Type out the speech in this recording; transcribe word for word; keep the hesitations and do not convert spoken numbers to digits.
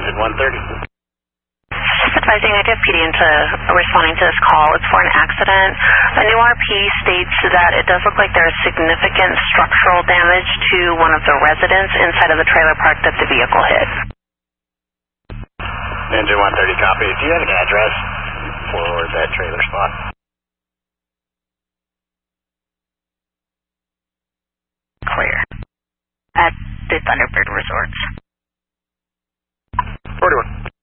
Engine one thirty. Just advising, I do have P D into responding to this call. It's for an accident. A new R P states that it does look like there is significant structural damage to one of the residents inside of the trailer park that the vehicle hit. Engine one thirty, copy. Do you have an address for that trailer spot? Clear. At the Thunderbird Resorts. forty-one.